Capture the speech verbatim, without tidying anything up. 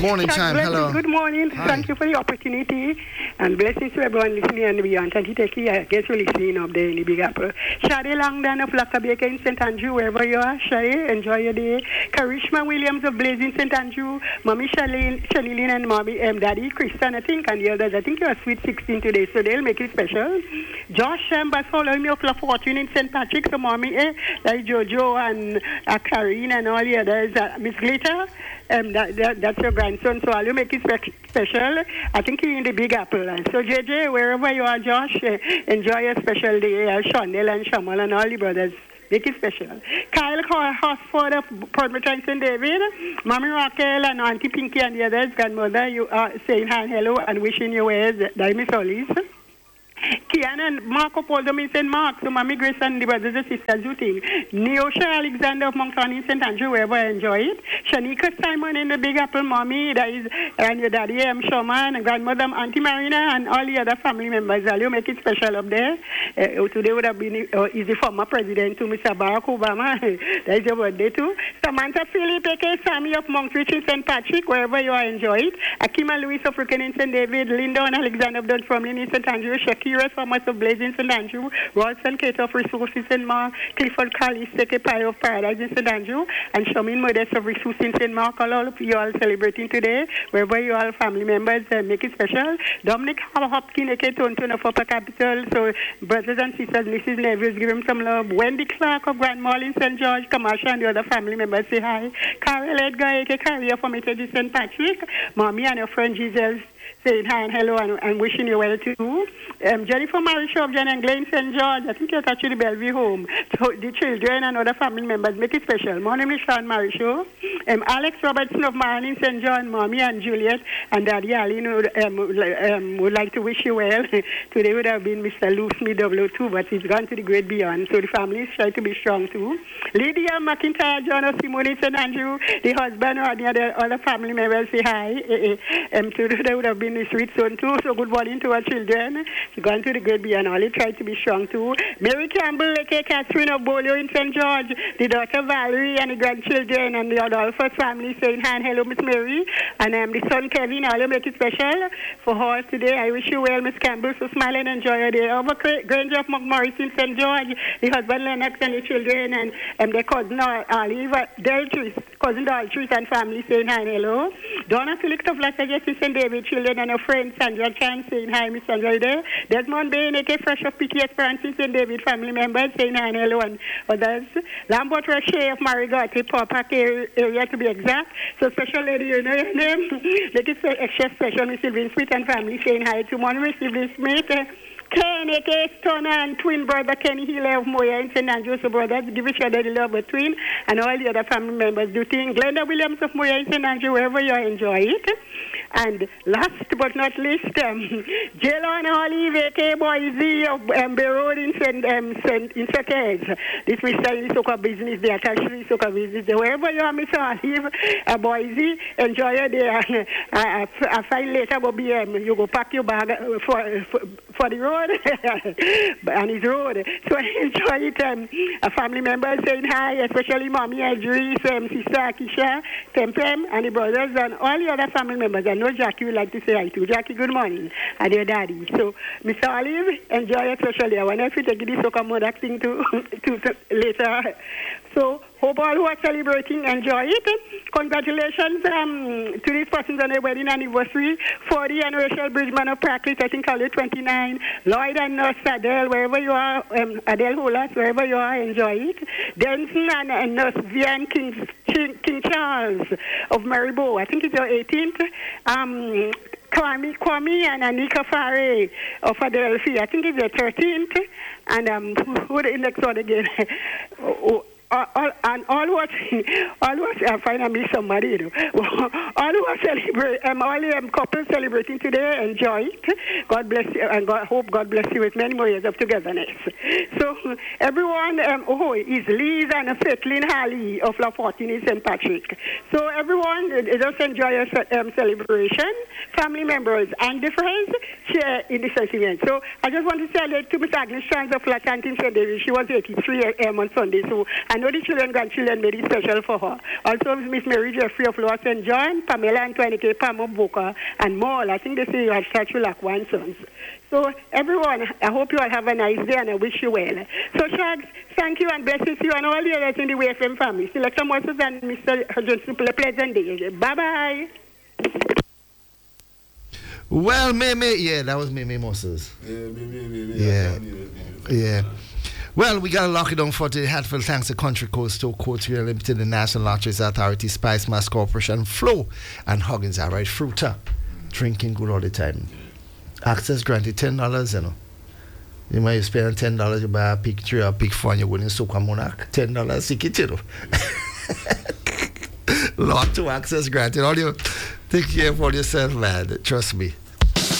Morning time, hello. Good morning. Hi. Thank you for the opportunity and blessings to everyone listening and beyond. And take care, I guess we're listening up there in the Big Apple. Shadi Langdon of Lackabaker in Saint Andrew, wherever you are. Shadi, enjoy your day. Karishma Williams of Blazing Saint Andrew. Mommy Shalilin and Mommy um, Daddy Christian, I think, and the others. I think you're sweet sixteen today, so they'll make it special. Josh Chambers following me of La Fortune in Saint Patrick. So Mommy, eh, like Jojo and uh, Karine and all the others. Uh, Miss Glitter. Um, that, that, that's your grandson, so I'll make it spe- special. I think he's in the Big Apple. And so, J J, wherever you are, Josh, uh, enjoy a special day. Uh, Shonel and Shamal and all the brothers. Make it special. Kyle Hosford of Port Saint David, Mommy Raquel and Auntie Pinky and the others, grandmother, you are saying hi and hello and wishing you well. That Miss Hollis. Kian and Marco Poldo in Saint Mark, so Mommy Grace and the brothers and sisters do thing. Neosha Alexander of Moncton in Saint Andrew, wherever I enjoy it. Shanika Simon in the Big Apple, Mommy, that is, and your daddy, M. Showman, and grandmother, Auntie Marina, and all the other family members. I'll make it special up there. Uh, today would have been, uh, is the former president to Mister Barack Obama. That is your birthday too. Samantha Philip, A K Sammy of Montrich in Saint Patrick, wherever you are, enjoy it. Akima Louis of Ricken in Saint David, Linda and Alexander of Don Fromlin in Saint Andrew, Shaki Thomas of Blazing Saint Andrew, Ralston Kate of Resources in Mark, Clifford Callis, Secretary of Paradise in Saint Andrew, and Shamin Modest of Resources in Saint Mark. All of you all celebrating today, wherever you all family members, uh, make it special. Dominic Hopkins, A K Tonton of Upper Capital, so brothers and sisters, nieces, nephews, give him some love. Wendy Clark of Grand Mall in Saint George, Kamasha and the other family members say hi. Carol Edgar, A K Carrier from Methodist Saint Patrick, Mommy and your friend Jesus, saying hi and hello and, and wishing you well too. Um, Jennifer Marisha of Jen and Glen Saint George, I think you're touching the Bellevue home. So the children and other family members make it special. Morning, Sean Marisha. Um, Alex Robertson of Marlin Saint John, Mommy and Juliet and Daddy Aline would, um, um, would like to wish you well. Today would have been Mister Lou Smith W two, but he's gone to the great beyond. So the family is trying to be strong too. Lydia McIntyre, John of Simone in Saint Andrew, the husband or the other, other family members say hi. Um, today would have been the sweet son too, so good morning to our children. She's gone to the great beyond, all tried to be strong too. Mary Campbell, A K Catherine of Bolio in Saint George, the daughter Valerie and the grandchildren and the Adolphus family saying hi and hello, Miss Mary. And um, the son Kevin, all make it special for her today. I wish you well, Miss Campbell, so smile and enjoy your day. Over Granger of McMorris in Saint George, the husband Lennox and the children and um, their cousin Olive, Deltris, cousin Deltris and family saying hi and hello. Donna Felix of Las Vegas in Saint David, children and her friend Sandra Chan saying hi, Miss Sandra there. Desmond Bain, A K Fresh of P T S Francis and David family members saying hi and hello and others. Lambert Roche of Marigotti, Papa area to be exact. So special lady, you know your name. Make it extra special, Miss Sylvain Smith and family saying hi to morning, Miss Sylvain Smith. Ken, A K Stoner and twin brother Kenny Healer of Moya in Saint Andrews, so brothers give each other the love between, and all the other family members do things. Glenda Williams of Moya in Saint Andrews, wherever you are, enjoy it. And last but not least, um, Jelon Olive, A K Boise of um, Bay Road in Saint um, Saint in Saint This Mister Isoka business, the attached Isoka business. Wherever you are, Mister Olive, uh, Boise, enjoy your day. Uh, I, I find later will be um, you go pack your bag for for, for the road. On his road. So enjoy it. Um, a family member saying hi, especially Mommy Idris, um, Sister Akisha, Tempem, and the brothers, and all the other family members. I know Jackie would like to say hi to. Jackie, good morning. And your daddy. So, Mister Olive, enjoy especially. I want to take this so come that thing to, to, to later. So, hope all who are celebrating enjoy it. Congratulations um, to these persons on their wedding anniversary. forty and Rachel Bridgman of Practice, I think only twenty-nine. Lloyd and Nurse Adele, wherever you are, um, Adele Holas, wherever you are, enjoy it. Denson and, and Nurse Vian King, King, King Charles of Maribo, I think it's your eighteenth. Um, Kwame, Kwame and Anika Fare of Adelphi, I think it's the thirteenth. And um, who the next one again? oh, All, all, and all what, all what, I find I miss somebody, you know. All who are celebrating, um, all the um, couples celebrating today, enjoy it. God bless you, and God, hope God bless you with many more years of togetherness. So, everyone, um, oh, is Liz and Faitlin Halley of La Fortune in Saint Patrick. So, everyone, uh, just enjoy your um, celebration. Family members and the friends share in the sentiment. So, I just want to say to Miss Agnes Trans of La Cantin Saint David, she was eighty-three um, on Sunday, so, and know the children, grandchildren made it special for her. Also, Miss Mary Jeffrey of Lower Saint John, Pamela Antoine K. Pamo Booker, and more. I think they say you had statue like one sons. So, everyone, I hope you all have a nice day and I wish you well. So, Shags, thank you and blessings to you and all the others in the W F M family. Selector Moses and Mister Johnson, a pleasant day. Bye-bye. Well, Mimi, yeah, that was Mimi Moses. Yeah, Mimi, Mimi. Yeah, yeah. Well, we got to lock it down for today. Heartfelt thanks to Country Coast Store, Courtier Limited, the National Lotteries Authority, Spice Mass Corporation, Flow, and Huggins. All right, Fruta, drinking good all the time. Access granted ten dollars, you know. You might spend ten dollars, you buy a pick three or a pick four, and you go in Soka Monarch. ten dollars, sick it, you know. Lot to access granted. All you take care of yourself, man. Trust me.